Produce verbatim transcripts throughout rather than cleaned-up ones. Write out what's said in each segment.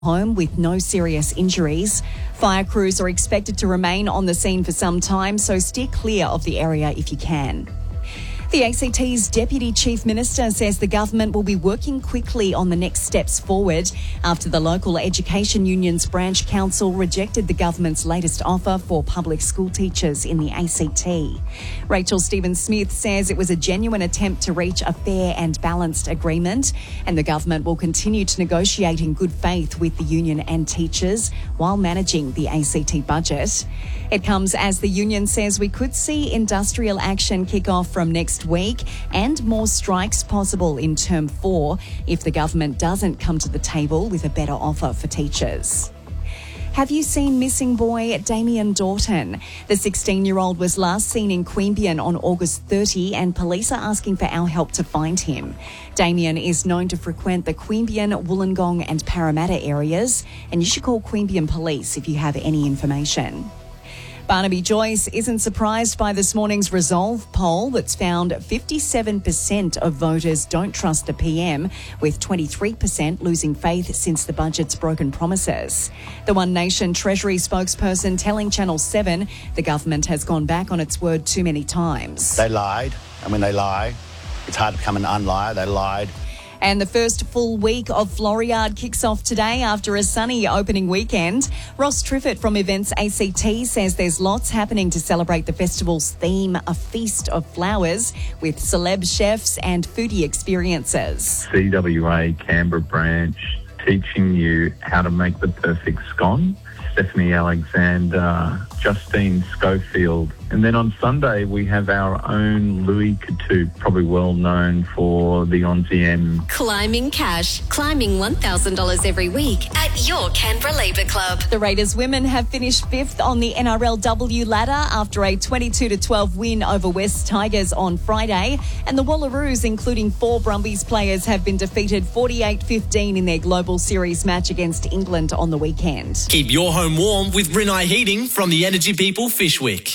home with no serious injuries. Fire crews are expected to remain on the scene for some time, so steer clear of the area if you can. The A C T's Deputy Chief Minister says the government will be working quickly on the next steps forward after the local education union's branch council rejected the government's latest offer for public school teachers in the A C T. Rachel Stevens-Smith says it was a genuine attempt to reach a fair and balanced agreement, and the government will continue to negotiate in good faith with the union and teachers while managing the A C T budget. It comes as the union says we could see industrial action kick off from next week and more strikes possible in term four if the government doesn't come to the table with a better offer for teachers. Have you seen missing boy Damien Doughton? The sixteen-year-old was last seen in Queanbeyan on August thirtieth and police are asking for our help to find him. Damien is known to frequent the Queanbeyan, Wollongong and Parramatta areas, and you should call Queanbeyan Police if you have any information. Barnaby Joyce isn't surprised by this morning's Resolve poll that's found fifty-seven percent of voters don't trust the P M, with twenty-three percent losing faith since the budget's broken promises. The One Nation Treasury spokesperson telling Channel seven the government has gone back on its word too many times. They lied, and when they lie, it's hard to become an unliar. They lied. And the first full week of Floriade kicks off today after a sunny opening weekend. Ross Triffett from Events A C T says there's lots happening to celebrate the festival's theme, a feast of flowers, with celeb chefs and foodie experiences. C W A Canberra branch teaching you how to make the perfect scone. Stephanie Alexander, Justine Schofield. And then on Sunday, we have our own Louis Couture, probably well known for the Onzi M. Climbing cash. Climbing one thousand dollars every week at your Canberra Labour Club. The Raiders women have finished fifth on the N R L W ladder after a twenty-two to twelve win over West Tigers on Friday. And the Wallaroos, including four Brumbies players, have been defeated forty-eight fifteen in their Global Series match against England on the weekend. Keep your home warm with Rinnai Heating from the Energy People Fishwick.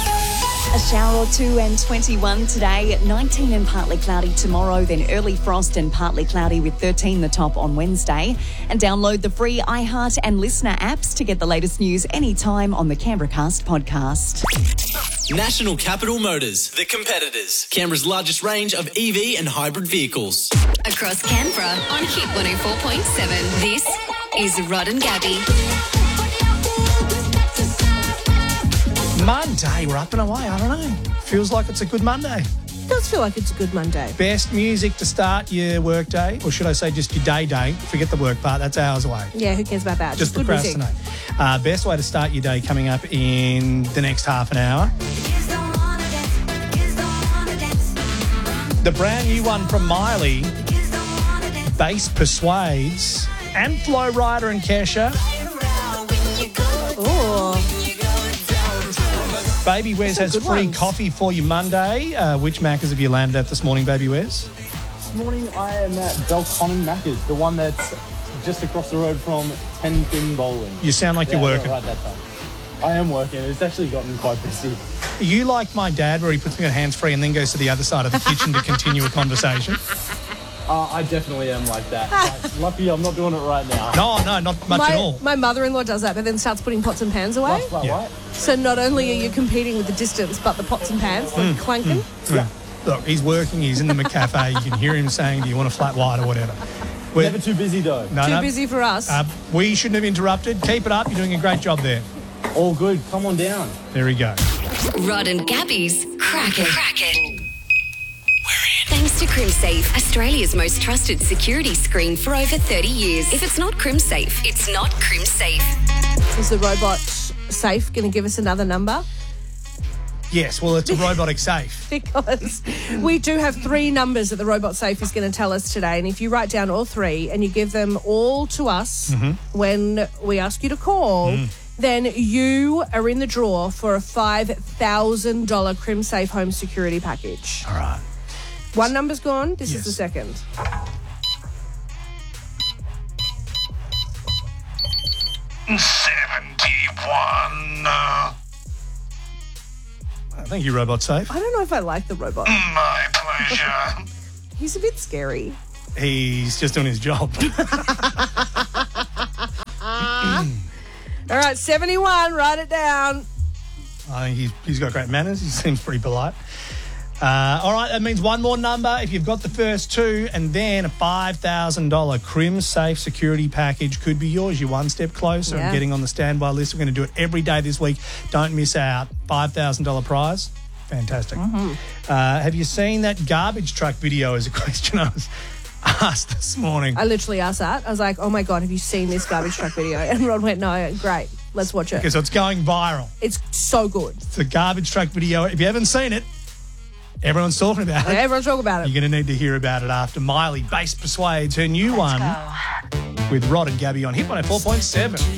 A shower or two and twenty-one today, nineteen and partly cloudy tomorrow, then early frost and partly cloudy with thirteen the top on Wednesday. And download the free iHeart and Listener apps to get the latest news anytime on the Canberra Cast podcast. National Capital Motors, the competitors. Canberra's largest range of E V and hybrid vehicles. Across Canberra on Hit one oh four point seven. This is Rod and Gabby. Monday, we're up and away. I don't know. Feels like it's a good Monday. It does feel like it's a good Monday. Best music to start your work day, or should I say just your day day? Forget the work part, that's hours away. Yeah, who cares about that? Just good procrastinate. Uh, best way to start your day coming up in the next half an hour. The brand new one from Miley, Bass Persuades, and Flo Rida and Kesha. Oh. Baby Wes has free ones. coffee for you Monday. Uh, which Macca's have you landed at this morning, Baby Wes? This morning I am at Belconnen Macca's, the one that's just across the road from Ten Pin Bowling. You sound like yeah, you're working. Right that time. I am working. It's actually gotten quite busy. Are you like my dad, where he puts me on hands-free and then goes to the other side of the kitchen to continue a conversation? Uh, I definitely am like that. But lucky I'm not doing it right now. No, no, not much my, at all. My mother-in-law does that, but then starts putting pots and pans away. Like, like Yeah. what? So not only are you competing with the distance, but the pots and pans, like clanking. Yeah. Look, he's working, he's in the McCafe. You can hear him saying, do you want a flat white or whatever? We're, Never too busy though. no, Too no, busy for us. Uh, we shouldn't have interrupted. Keep it up. You're doing a great job there. All good. Come on down. There we go. Rod and Gabby's Crack It. Crack It. Thanks to CrimSafe, Australia's most trusted security screen for over thirty years. If it's not CrimSafe, it's not CrimSafe. Is the robot safe going to give us another number? Yes, well, it's a robotic safe. Because we do have three numbers that the robot safe is going to tell us today. And if you write down all three and you give them all to us Mm-hmm. when we ask you to call, Mm. then you are in the draw for a five thousand dollars CrimSafe home security package. All right. One number's gone. This Yes. is the second. seventy-one. Uh, Thank you, Robot Safe. I don't know if I like the robot. my pleasure. He's a bit scary. He's just doing his job. right, seventy-one. Write it down. I think he's, he's got great manners. He seems pretty polite. Uh, all right, that means one more number if you've got the first two, and then a five thousand dollars Crim Safe security package could be yours. You're one step closer Yeah. and getting on the standby list. We're going to do it every day this week. Don't miss out. five thousand dollars prize. Fantastic. Mm-hmm. Uh, have you seen that garbage truck video is a question I was asked this morning. I literally asked that. I was like, oh, my God, have you seen this garbage truck video? And Rod went, no, great. Let's watch it. Okay, so it's going viral. It's so good. It's a garbage truck video. If you haven't seen it, everyone's talking about it. Everyone's talking about it. You're going to need to hear about it after Miley Bass Persuades her new one with Rod and Gabby on Hit one oh four point seven.